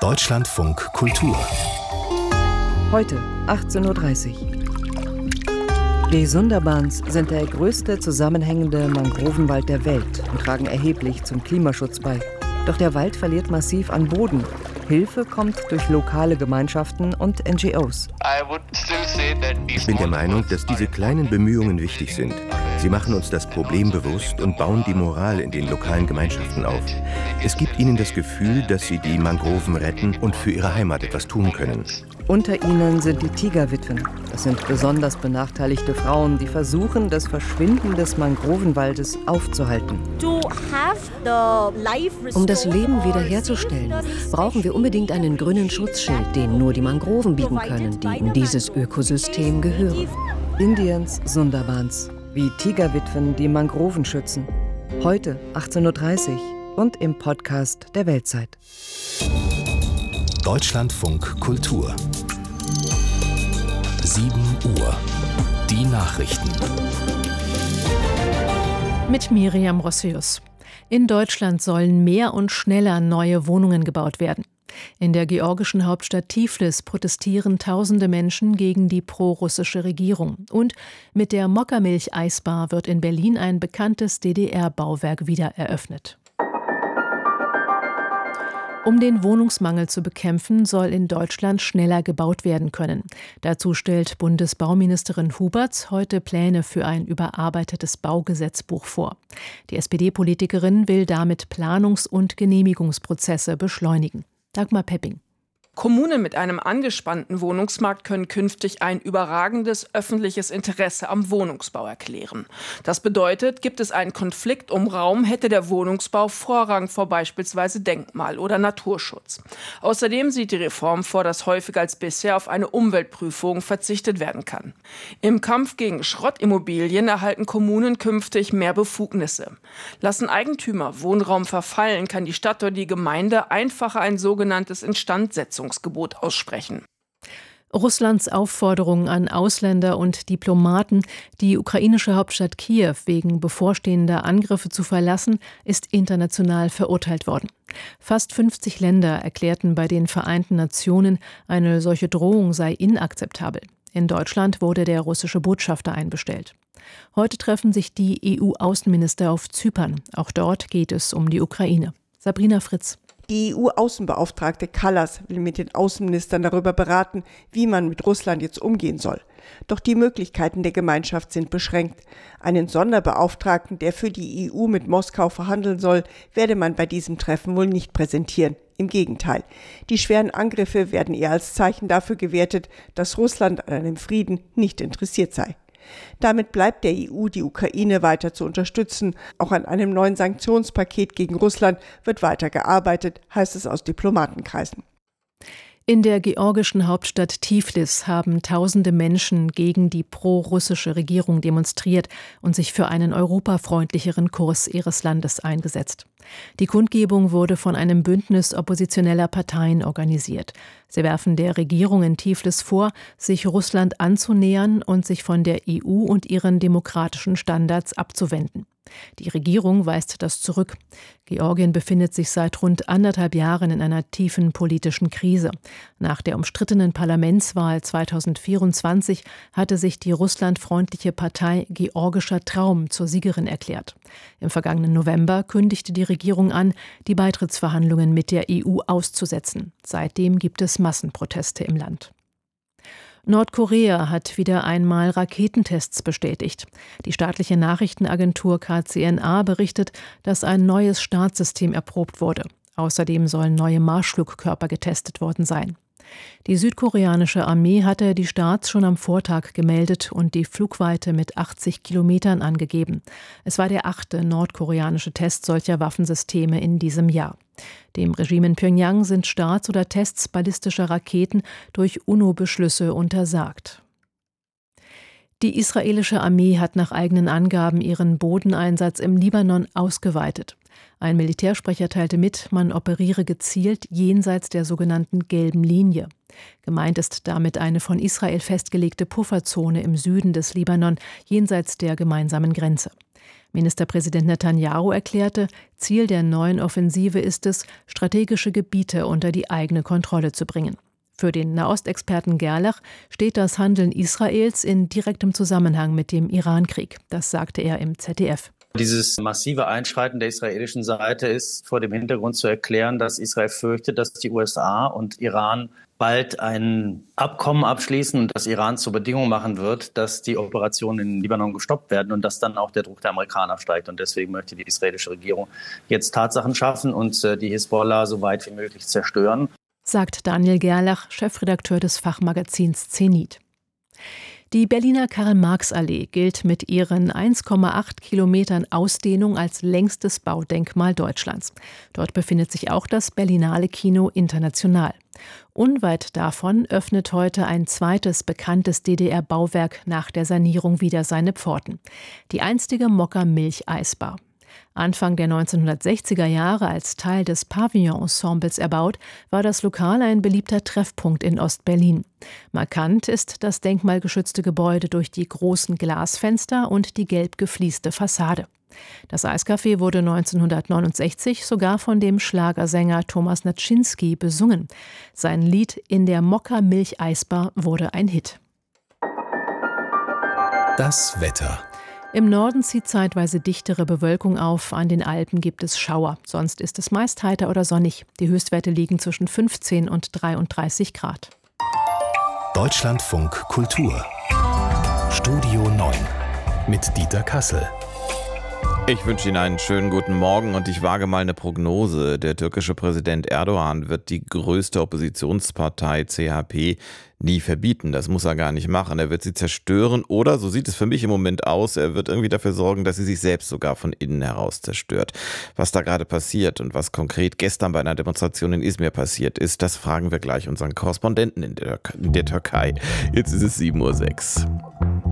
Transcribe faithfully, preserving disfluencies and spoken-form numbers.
Deutschlandfunk Kultur. Heute achtzehn Uhr dreißig. Die Sundarbans sind der größte zusammenhängende Mangrovenwald der Welt und tragen erheblich zum Klimaschutz bei. Doch der Wald verliert massiv an Boden. Hilfe kommt durch lokale Gemeinschaften und N G Os. Ich bin der Meinung, dass diese kleinen Bemühungen wichtig sind. Sie machen uns das Problem bewusst und bauen die Moral in den lokalen Gemeinschaften auf. Es gibt ihnen das Gefühl, dass sie die Mangroven retten und für ihre Heimat etwas tun können. Unter ihnen sind die Tigerwitwen. Das sind besonders benachteiligte Frauen, die versuchen, das Verschwinden des Mangrovenwaldes aufzuhalten. Um das Leben wiederherzustellen, brauchen wir unbedingt einen grünen Schutzschild, den nur die Mangroven bieten können, die in dieses Ökosystem gehören. Indiens Sundarbans. Wie Tigerwitwen die Mangroven schützen. Heute achtzehn Uhr dreißig und im Podcast der Weltzeit. Deutschlandfunk Kultur. sieben Uhr. Die Nachrichten. Mit Miriam Rossius. In Deutschland sollen mehr und schneller neue Wohnungen gebaut werden. In der georgischen Hauptstadt Tiflis protestieren tausende Menschen gegen die pro-russische Regierung. Und mit der Mokkamilch-Eisbar wird in Berlin ein bekanntes D D R-Bauwerk wieder eröffnet. Um den Wohnungsmangel zu bekämpfen, soll in Deutschland schneller gebaut werden können. Dazu stellt Bundesbauministerin Huberts heute Pläne für ein überarbeitetes Baugesetzbuch vor. Die S P D-Politikerin will damit Planungs- und Genehmigungsprozesse beschleunigen. Dagmar Pepping. Kommunen mit einem angespannten Wohnungsmarkt können künftig ein überragendes öffentliches Interesse am Wohnungsbau erklären. Das bedeutet, gibt es einen Konflikt um Raum, hätte der Wohnungsbau Vorrang vor beispielsweise Denkmal- oder Naturschutz. Außerdem sieht die Reform vor, dass häufiger als bisher auf eine Umweltprüfung verzichtet werden kann. Im Kampf gegen Schrottimmobilien erhalten Kommunen künftig mehr Befugnisse. Lassen Eigentümer Wohnraum verfallen, kann die Stadt oder die Gemeinde einfacher ein sogenanntes Instandsetzungsgebot aussprechen. Russlands Aufforderung an Ausländer und Diplomaten, die ukrainische Hauptstadt Kiew wegen bevorstehender Angriffe zu verlassen, ist international verurteilt worden. Fast fünfzig Länder erklärten bei den Vereinten Nationen, eine solche Drohung sei inakzeptabel. In Deutschland wurde der russische Botschafter einbestellt. Heute treffen sich die E U-Außenminister auf Zypern. Auch dort geht es um die Ukraine. Sabrina Fritz. Die E U-Außenbeauftragte Kallas will mit den Außenministern darüber beraten, wie man mit Russland jetzt umgehen soll. Doch die Möglichkeiten der Gemeinschaft sind beschränkt. Einen Sonderbeauftragten, der für die E U mit Moskau verhandeln soll, werde man bei diesem Treffen wohl nicht präsentieren. Im Gegenteil. Die schweren Angriffe werden eher als Zeichen dafür gewertet, dass Russland an einem Frieden nicht interessiert sei. Damit bleibt der E U, die Ukraine weiter zu unterstützen. Auch an einem neuen Sanktionspaket gegen Russland wird weiter gearbeitet, heißt es aus Diplomatenkreisen. In der georgischen Hauptstadt Tiflis haben tausende Menschen gegen die pro-russische Regierung demonstriert und sich für einen europafreundlicheren Kurs ihres Landes eingesetzt. Die Kundgebung wurde von einem Bündnis oppositioneller Parteien organisiert. Sie werfen der Regierung in Tiflis vor, sich Russland anzunähern und sich von der E U und ihren demokratischen Standards abzuwenden. Die Regierung weist das zurück. Georgien befindet sich seit rund anderthalb Jahren in einer tiefen politischen Krise. Nach der umstrittenen Parlamentswahl zweitausendvierundzwanzig hatte sich die russlandfreundliche Partei Georgischer Traum zur Siegerin erklärt. Im vergangenen November kündigte die Regierung an, die Beitrittsverhandlungen mit der E U auszusetzen. Seitdem gibt es Massenproteste im Land. Nordkorea hat wieder einmal Raketentests bestätigt. Die staatliche Nachrichtenagentur K C N A berichtet, dass ein neues Startsystem erprobt wurde. Außerdem sollen neue Marschflugkörper getestet worden sein. Die südkoreanische Armee hatte die Starts schon am Vortag gemeldet und die Flugweite mit achtzig Kilometern angegeben. Es war der achte nordkoreanische Test solcher Waffensysteme in diesem Jahr. Dem Regime in Pjöngjang sind Starts oder Tests ballistischer Raketen durch UNO-Beschlüsse untersagt. Die israelische Armee hat nach eigenen Angaben ihren Bodeneinsatz im Libanon ausgeweitet. Ein Militärsprecher teilte mit, man operiere gezielt jenseits der sogenannten gelben Linie. Gemeint ist damit eine von Israel festgelegte Pufferzone im Süden des Libanon, jenseits der gemeinsamen Grenze. Ministerpräsident Netanyahu erklärte, Ziel der neuen Offensive ist es, strategische Gebiete unter die eigene Kontrolle zu bringen. Für den Nahostexperten Gerlach steht das Handeln Israels in direktem Zusammenhang mit dem Irankrieg. Das sagte er im Z D F. Dieses massive Einschreiten der israelischen Seite ist vor dem Hintergrund zu erklären, dass Israel fürchtet, dass die U S A und Iran bald ein Abkommen abschließen und das Iran zur Bedingung machen wird, dass die Operationen in Libanon gestoppt werden und dass dann auch der Druck der Amerikaner steigt. Und deswegen möchte die israelische Regierung jetzt Tatsachen schaffen und die Hisbollah so weit wie möglich zerstören. Sagt Daniel Gerlach, Chefredakteur des Fachmagazins Zenit. Die Berliner Karl-Marx-Allee gilt mit ihren eins Komma acht Kilometern Ausdehnung als längstes Baudenkmal Deutschlands. Dort befindet sich auch das Berlinale Kino International. Unweit davon öffnet heute ein zweites bekanntes D D R-Bauwerk nach der Sanierung wieder seine Pforten. Die einstige Mokka Milcheisbar. Anfang der neunzehnhundertsechziger Jahre als Teil des Pavillon-Ensembles erbaut, war das Lokal ein beliebter Treffpunkt in Ostberlin. Markant ist das denkmalgeschützte Gebäude durch die großen Glasfenster und die gelb geflieste Fassade. Das Eiscafé wurde neunzehnhundertneunundsechzig sogar von dem Schlagersänger Thomas Naczynski besungen. Sein Lied In der Mokka Milcheisbar wurde ein Hit. Das Wetter. Im Norden zieht zeitweise dichtere Bewölkung auf, an den Alpen gibt es Schauer. Sonst ist es meist heiter oder sonnig. Die Höchstwerte liegen zwischen fünfzehn und dreiunddreißig Grad. Deutschlandfunk Kultur. Studio neun mit Dieter Kassel. Ich wünsche Ihnen einen schönen guten Morgen und ich wage mal eine Prognose. Der türkische Präsident Erdogan wird die größte Oppositionspartei C H P nie verbieten. Das muss er gar nicht machen. Er wird sie zerstören oder, so sieht es für mich im Moment aus, er wird irgendwie dafür sorgen, dass sie sich selbst sogar von innen heraus zerstört. Was da gerade passiert und was konkret gestern bei einer Demonstration in Izmir passiert ist, das fragen wir gleich unseren Korrespondenten in der, in der Türkei. Jetzt ist es sieben Uhr sechs.